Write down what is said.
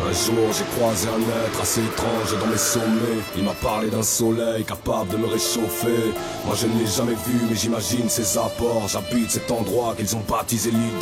Un jour j'ai croisé un être assez étrange dans mes sommets. Il m'a parlé d'un soleil capable de me réchauffer. Moi je ne l'ai jamais vu mais j'imagine ses apports. J'habite cet endroit qu'ils ont baptisé l'île